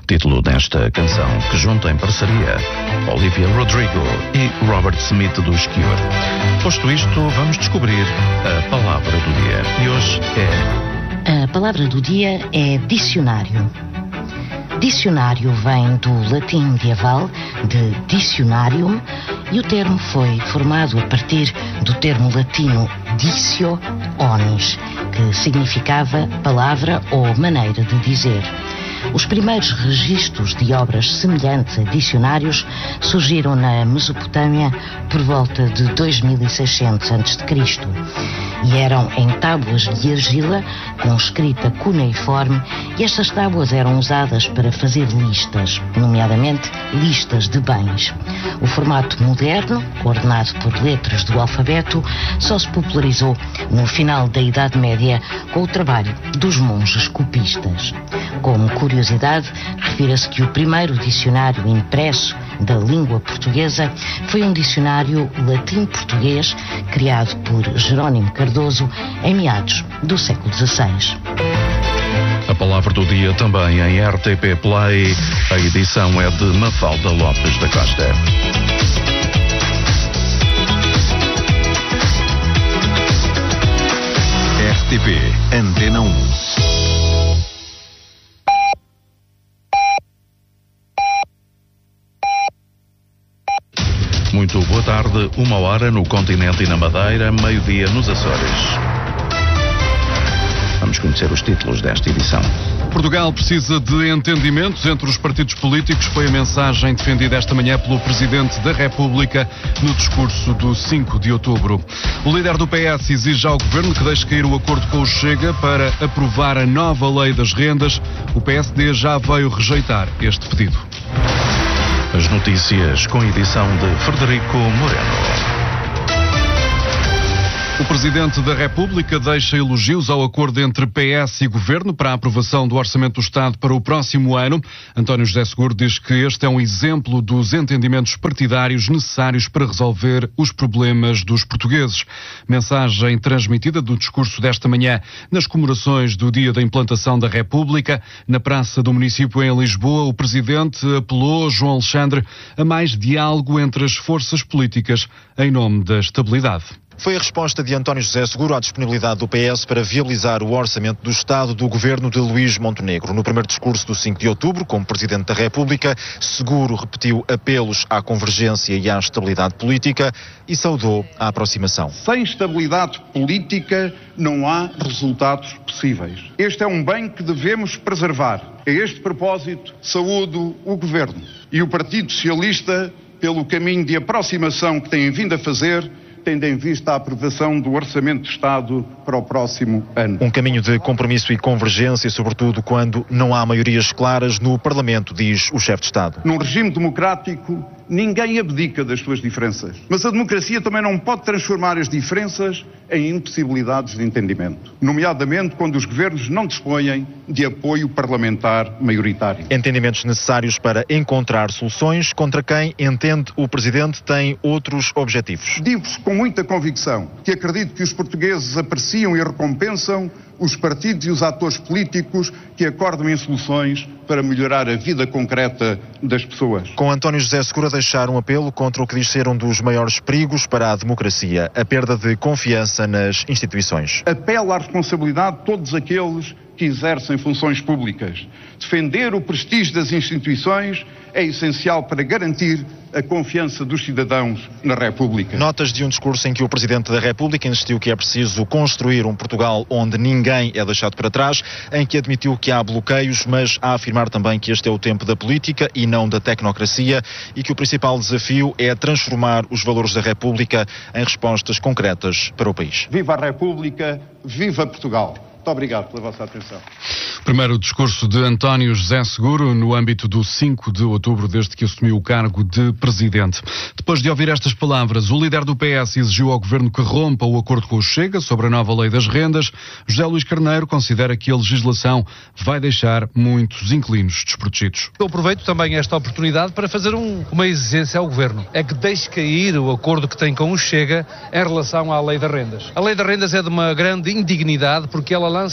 Título desta canção que junta em parceria Olivia Rodrigo e Robert Smith dos Cure. Posto isto, vamos descobrir a palavra do dia. E hoje A palavra do dia é dicionário. Dicionário vem do latim medieval, de dicionarium, e o termo foi formado a partir do termo latino dicio onis, que significava palavra ou maneira de dizer. Os primeiros registros de obras semelhantes a dicionários surgiram na Mesopotâmia por volta de 2600 a.C. e eram em tábuas de argila com escrita cuneiforme, e estas tábuas eram usadas para fazer listas, nomeadamente listas de bens. O formato moderno, ordenado por letras do alfabeto, só se popularizou no final da Idade Média com o trabalho dos monges copistas. Como curiosidade, refira-se que o primeiro dicionário impresso da língua portuguesa foi um dicionário latim-português criado por Jerónimo Cardoso em meados do século XVI. a palavra do dia também em RTP Play. A edição é de Mafalda Lopes da Costa. RTP Antena 1. Muito boa tarde, 1h no continente e na Madeira, meio-dia nos Açores. Vamos conhecer os títulos desta edição. Portugal precisa de entendimentos entre os partidos políticos, foi a mensagem defendida esta manhã pelo Presidente da República no discurso do 5 de outubro. O líder do PS exige ao Governo que deixe cair o acordo com o Chega para aprovar a nova lei das rendas. O PSD já veio rejeitar este pedido. As notícias com edição de Frederico Moreno. O Presidente da República deixa elogios ao acordo entre PS e Governo para a aprovação do Orçamento do Estado para o próximo ano. António José Seguro diz que este é um exemplo dos entendimentos partidários necessários para resolver os problemas dos portugueses. Mensagem transmitida do discurso desta manhã nas comemorações do Dia da Implantação da República. Na Praça do Município em Lisboa, o Presidente apelou, João Alexandre, a mais diálogo entre as forças políticas em nome da estabilidade. Foi a resposta de António José Seguro à disponibilidade do PS para viabilizar o orçamento do Estado do governo de Luís Montenegro. No primeiro discurso do 5 de outubro, como Presidente da República, Seguro repetiu apelos à convergência e à estabilidade política e saudou a aproximação. Sem estabilidade política não há resultados possíveis. Este é um bem que devemos preservar. A este propósito, saúdo o Governo e o Partido Socialista pelo caminho de aproximação que têm vindo a fazer, tendo em vista a aprovação do Orçamento de Estado para o próximo ano. Um caminho de compromisso e convergência, sobretudo quando não há maiorias claras no Parlamento, diz o chefe de Estado. Num regime democrático, ninguém abdica das suas diferenças. Mas a democracia também não pode transformar as diferenças em impossibilidades de entendimento, nomeadamente quando os governos não dispõem de apoio parlamentar maioritário. Entendimentos necessários para encontrar soluções contra quem, entende o Presidente, tem outros objetivos. Digo-vos com muita convicção que acredito que os portugueses apreciam e recompensam os partidos e os atores políticos que acordam em soluções para melhorar a vida concreta das pessoas. Com António José Seguro a deixar um apelo contra o que diz ser um dos maiores perigos para a democracia, a perda de confiança nas instituições. Apelo à responsabilidade de todos aqueles que exercem funções públicas. Defender o prestígio das instituições é essencial para garantir a confiança dos cidadãos na República. Notas de um discurso em que o Presidente da República insistiu que é preciso construir um Portugal onde ninguém é deixado para trás, em que admitiu que há bloqueios, mas a afirmar também que este é o tempo da política e não da tecnocracia e que o principal desafio é transformar os valores da República em respostas concretas para o país. Viva a República, viva Portugal! Muito obrigado pela vossa atenção. Primeiro discurso de António José Seguro no âmbito do 5 de outubro, desde que assumiu o cargo de Presidente. Depois de ouvir estas palavras, o líder do PS exigiu ao Governo que rompa o acordo com o Chega sobre a nova lei das rendas. José Luís Carneiro considera que a legislação vai deixar muitos inquilinos desprotegidos. Eu aproveito também esta oportunidade para fazer uma exigência ao Governo. É que deixe cair o acordo que tem com o Chega em relação à lei das rendas. A lei das rendas é de uma grande indignidade porque ela lança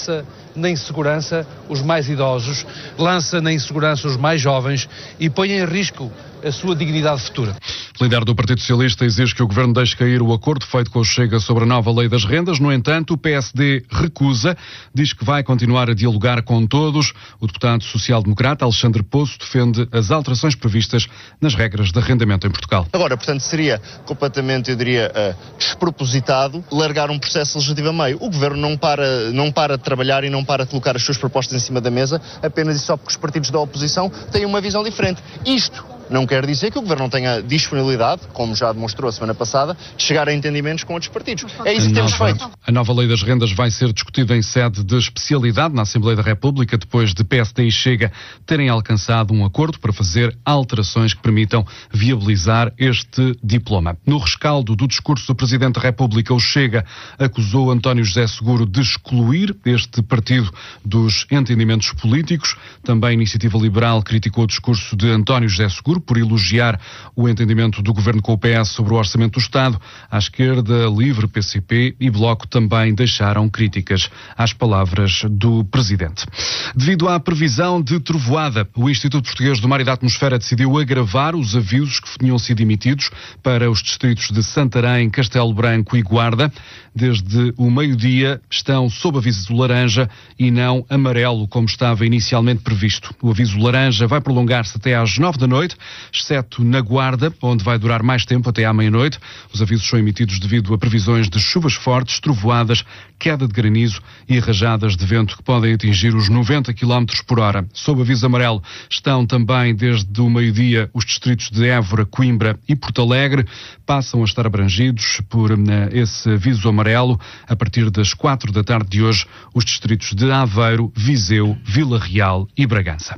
na insegurança os mais idosos, lança na insegurança os mais jovens e põe em risco a sua dignidade futura. O líder do Partido Socialista exige que o Governo deixe cair o acordo feito com o Chega sobre a nova lei das rendas. No entanto, o PSD recusa, diz que vai continuar a dialogar com todos. O deputado social-democrata Alexandre Poço defende as alterações previstas nas regras de arrendamento em Portugal. Agora, portanto, seria completamente, eu diria, despropositado largar um processo legislativo a meio. O Governo não para de trabalhar e não para de colocar as suas propostas em cima da mesa, apenas e só porque os partidos da oposição têm uma visão diferente. Isto não quer dizer que o Governo não tenha disponibilidade, como já demonstrou a semana passada, de chegar a entendimentos com outros partidos. É isso que temos feito. A nova lei das rendas vai ser discutida em sede de especialidade na Assembleia da República, depois de PSD e Chega terem alcançado um acordo para fazer alterações que permitam viabilizar este diploma. No rescaldo do discurso do Presidente da República, o Chega acusou António José Seguro de excluir este partido dos entendimentos políticos. Também a Iniciativa Liberal criticou o discurso de António José Seguro por elogiar o entendimento do Governo com o PS sobre o Orçamento do Estado. À esquerda, Livre, PCP e Bloco também deixaram críticas às palavras do Presidente. Devido à previsão de trovoada, o Instituto Português do Mar e da Atmosfera decidiu agravar os avisos que tinham sido emitidos para os distritos de Santarém, Castelo Branco e Guarda. Desde o meio-dia estão sob aviso laranja e não amarelo, como estava inicialmente previsto. O aviso laranja vai prolongar-se até às 9 da noite, exceto na Guarda, onde vai durar mais tempo, até à meia-noite. Os avisos são emitidos devido a previsões de chuvas fortes, trovoadas, queda de granizo e rajadas de vento que podem atingir os 90 km por hora. Sob aviso amarelo estão também desde o meio-dia os distritos de Évora, Coimbra e Porto Alegre. Passam a estar abrangidos por esse aviso amarelo a partir das 4 da tarde de hoje os distritos de Aveiro, Viseu, Vila Real e Bragança.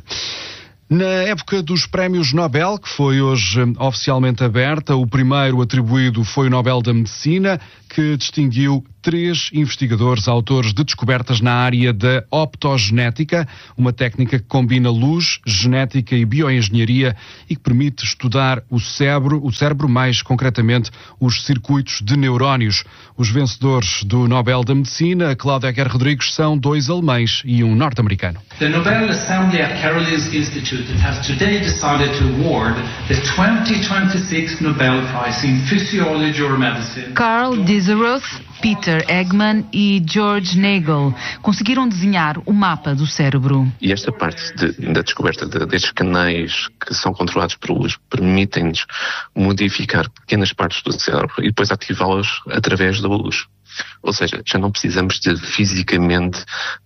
Na época dos prémios Nobel, que foi hoje oficialmente aberta, o primeiro atribuído foi o Nobel da Medicina, que distinguiu 3 investigadores autores de descobertas na área da optogenética, uma técnica que combina luz, genética e bioengenharia e que permite estudar o cérebro, mais concretamente os circuitos de neurónios. Os vencedores do Nobel da Medicina, Cláudia Aguiar Rodrigues, são 2 alemães e um norte-americano. The Nobel Assembly at Karolinska Institute has today decided to award the 2026 Nobel Prize in Physiology or Medicine. Carl Dieseroth, Peter Eggman e George Nagel conseguiram desenhar o mapa do cérebro. E esta parte da descoberta destes canais que são controlados por luz permitem-nos modificar pequenas partes do cérebro e depois ativá-las através da luz. Ou seja, já não precisamos de fisicamente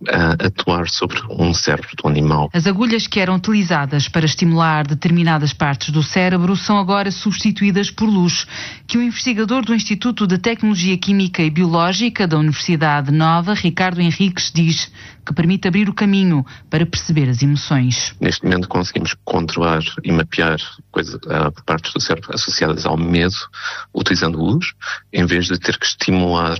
atuar sobre um cérebro do animal. As agulhas que eram utilizadas para estimular determinadas partes do cérebro são agora substituídas por luz, que o investigador do Instituto de Tecnologia Química e Biológica da Universidade Nova, Ricardo Henriques, diz que permite abrir o caminho para perceber as emoções. Neste momento conseguimos controlar e mapear partes do cérebro associadas ao medo, utilizando luz, em vez de ter que estimular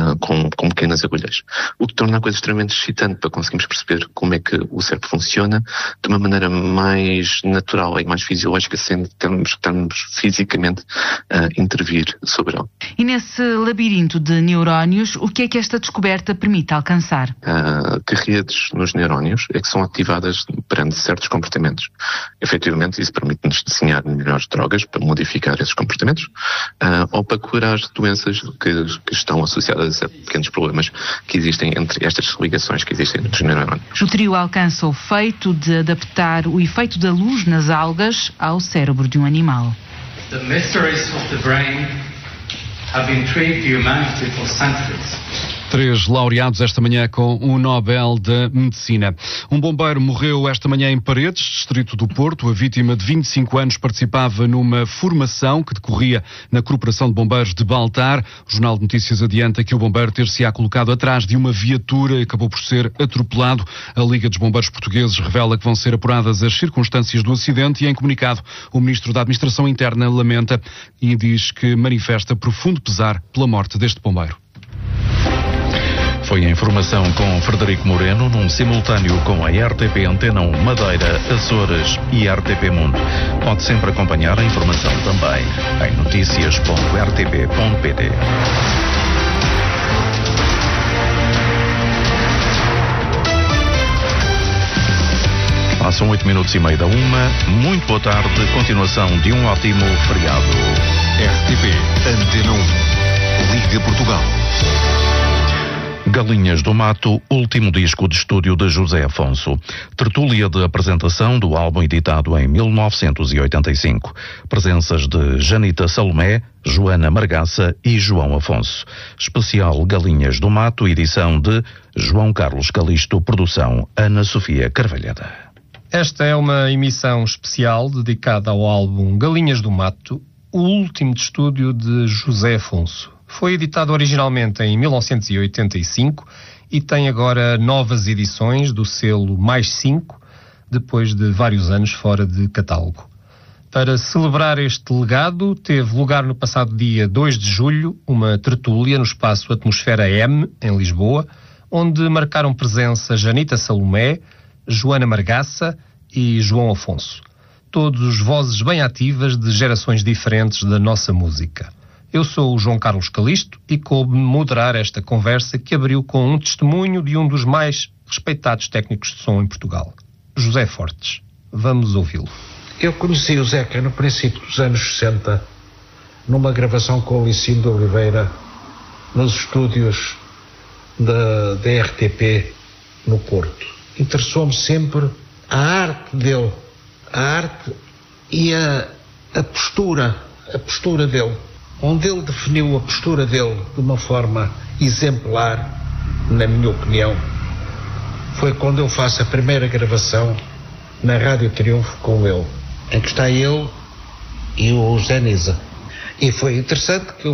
com pequenas agulhas. O que torna a coisa extremamente excitante para conseguirmos perceber como é que o cérebro funciona de uma maneira mais natural e mais fisiológica, sem termos fisicamente a intervir sobre ele. E nesse labirinto de neurónios, o que é que esta descoberta permite alcançar? Que redes nos neurónios é que são ativadas perante certos comportamentos. Efetivamente, isso permite-nos desenhar melhores drogas para modificar esses comportamentos ou para curar doenças que estão associadas a pequenos problemas que existem entre estas ligações que existem entre os neurónios. O trio alcança o feito de adaptar o efeito da luz nas algas ao cérebro de um animal. The mysteries of the brain have intrigued humanity for centuries. 3 laureados esta manhã com o Nobel da Medicina. Um bombeiro morreu esta manhã em Paredes, distrito do Porto. A vítima, de 25 anos, participava numa formação que decorria na Corporação de Bombeiros de Baltar. O Jornal de Notícias adianta que o bombeiro ter-se-á colocado atrás de uma viatura e acabou por ser atropelado. A Liga dos Bombeiros Portugueses revela que vão ser apuradas as circunstâncias do acidente e, em comunicado, o Ministro da Administração Interna lamenta e diz que manifesta profundo pesar pela morte deste bombeiro. Foi a informação com Frederico Moreno, num simultâneo com a RTP Antena 1 Madeira, Açores e RTP Mundo. Pode sempre acompanhar a informação também em noticias.rtp.pt. Passam 8 minutos e meio da 1. Muito boa tarde. Continuação de um ótimo feriado. RTP Antena 1. Liga Portugal. Galinhas do Mato, último disco de estúdio de José Afonso. Tertúlia de apresentação do álbum editado em 1985. Presenças de Janita Salomé, Joana Margaça e João Afonso. Especial Galinhas do Mato, edição de João Carlos Calisto, produção Ana Sofia Carvalhada. Esta é uma emissão especial dedicada ao álbum Galinhas do Mato, o último de estúdio de José Afonso. Foi editado originalmente em 1985 e tem agora novas edições do selo Mais 5, depois de vários anos fora de catálogo. Para celebrar este legado, teve lugar no passado dia 2 de julho uma tertúlia no espaço Atmosfera M, em Lisboa, onde marcaram presença Janita Salomé, Joana Margaça e João Afonso. Todos vozes bem ativas de gerações diferentes da nossa música. Eu sou o João Carlos Calisto e coube-me moderar esta conversa que abriu com um testemunho de um dos mais respeitados técnicos de som em Portugal, José Fortes. Vamos ouvi-lo. Eu conheci o Zeca no princípio dos anos 60, numa gravação com o Licínio de Oliveira, nos estúdios da RTP no Porto. Interessou-me sempre a arte dele, a arte e a postura dele. Onde ele definiu a postura dele de uma forma exemplar, na minha opinião, foi quando eu faço a primeira gravação na Rádio Triunfo com ele, em que está ele e o Zé Nisa. E foi interessante que eu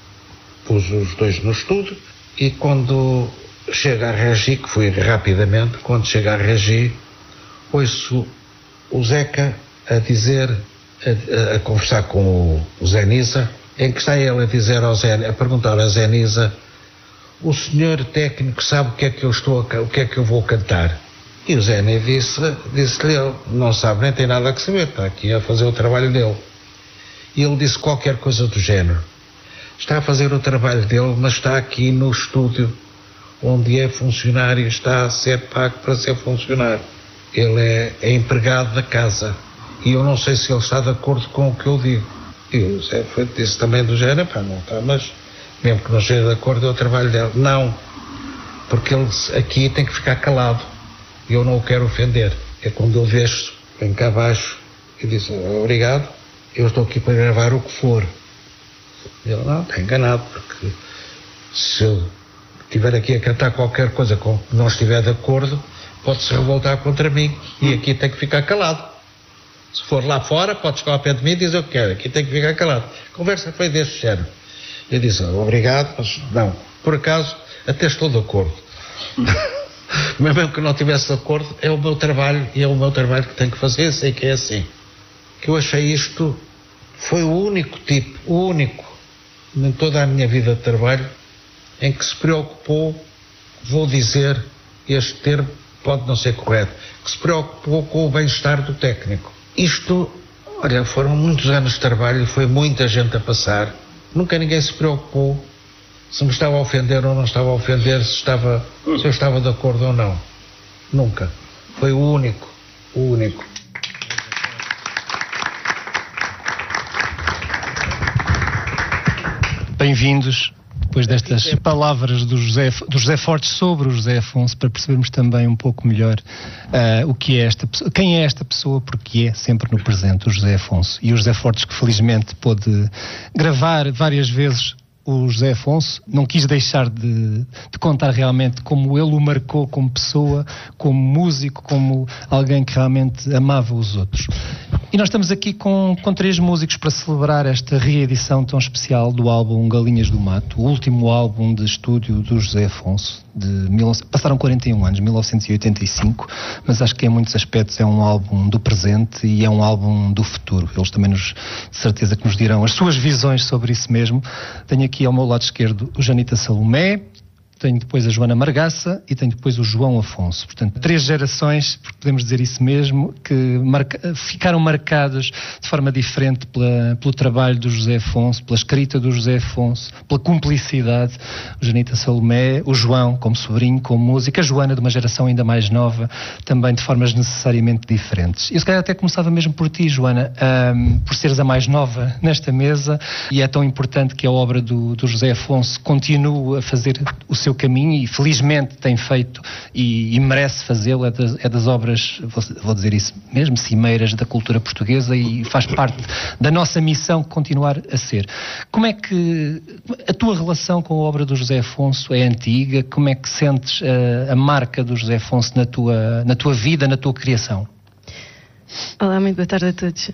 pus os dois no estúdio, e quando chega a Regi, que foi rapidamente, quando chega a Regi, ouço o Zeca a dizer, a conversar com o Zé Nisa, em que está ele a dizer a perguntar ao Zé Nisa: o senhor técnico sabe o que é que eu vou cantar? E o Zé Nisa disse-lhe: ele não sabe, nem tem nada a saber, está aqui a fazer o trabalho dele. E ele disse qualquer coisa do género: está a fazer o trabalho dele, mas está aqui no estúdio onde é funcionário, está a ser pago para ser funcionário. Ele é empregado da casa e eu não sei se ele está de acordo com o que eu digo. E o Zé disse também do género: pá, não está, mas mesmo que não esteja de acordo é o trabalho dele. Não, porque ele aqui tem que ficar calado e eu não o quero ofender. É quando ele vê-se, vem cá abaixo e diz: obrigado, eu estou aqui para gravar o que for. Ele: não, está enganado, porque se eu estiver aqui a cantar qualquer coisa com que não estiver de acordo, pode-se revoltar contra mim e aqui tem que ficar calado. Se for lá fora, pode chegar ao pé de mim e dizer o que quer, aqui tem que ficar calado. A conversa foi deste género. Eu disse: obrigado, mas não, por acaso até estou de acordo. Mas mesmo que não estivesse de acordo, é o meu trabalho e é o meu trabalho que tenho que fazer, sei que é assim. Que eu achei isto, foi o único em toda a minha vida de trabalho, em que se preocupou, vou dizer, este termo pode não ser correto, que se preocupou com o bem-estar do técnico. Isto, olha, foram muitos anos de trabalho, foi muita gente a passar, nunca ninguém se preocupou se me estava a ofender ou não estava a ofender, se eu estava de acordo ou não. Nunca. Foi o único. Bem-vindos, depois destas palavras do José Fortes sobre o José Afonso, para percebermos também um pouco melhor o que é esta pessoa, quem é esta pessoa, porque é sempre no presente o José Afonso. E o José Fortes, que felizmente pôde gravar várias vezes o José Afonso, não quis deixar de contar realmente como ele o marcou como pessoa, como músico, como alguém que realmente amava os outros. E nós estamos aqui com 3 músicos para celebrar esta reedição tão especial do álbum Galinhas do Mato, o último álbum de estúdio do José Afonso. Passaram 41 anos, 1985, mas acho que em muitos aspectos é um álbum do presente e é um álbum do futuro. Eles também de certeza que nos dirão as suas visões sobre isso mesmo. Tenho aqui ao meu lado esquerdo o Janita Salomé, tenho depois a Joana Margaça e tenho depois o João Afonso. Portanto, 3 gerações, porque podemos dizer isso mesmo, que ficaram marcadas de forma diferente pelo trabalho do José Afonso, pela escrita do José Afonso, pela cumplicidade. O Janita Salomé, o João como sobrinho, como música, a Joana de uma geração ainda mais nova, também de formas necessariamente diferentes. Eu se calhar até começava mesmo por ti, Joana, por seres a mais nova nesta mesa, e é tão importante que a obra do José Afonso continue a fazer o seu caminho, e felizmente tem feito e merece fazê-lo. É das obras, vou dizer isso mesmo, cimeiras da cultura portuguesa, e faz parte da nossa missão continuar a ser. Como é que a tua relação com a obra do José Afonso é antiga? Como é que sentes a marca do José Afonso na tua vida, na tua criação? Olá, muito boa tarde a todos.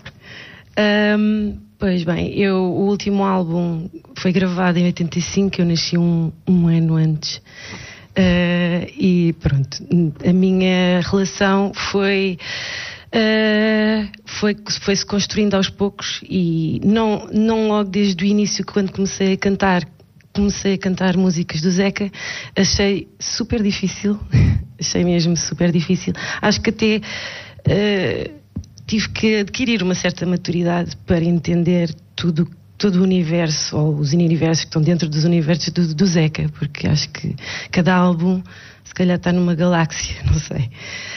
Pois bem, o último álbum foi gravado em 85, eu nasci um ano antes. E pronto, a minha relação foi-se construindo aos poucos, e não logo desde o início, quando comecei a cantar músicas do Zeca. Achei super difícil, achei mesmo super difícil. Acho que até tive que adquirir uma certa maturidade para entender todo o universo, ou os universos que estão dentro dos universos do Zeca, porque acho que cada álbum se calhar está numa galáxia, não sei.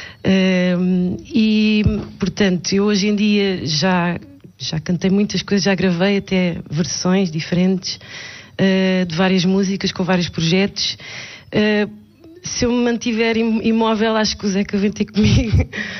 E portanto, eu hoje em dia já cantei muitas coisas, já gravei até versões diferentes de várias músicas, com vários projetos. Se eu me mantiver imóvel, acho que o Zeca vem ter comigo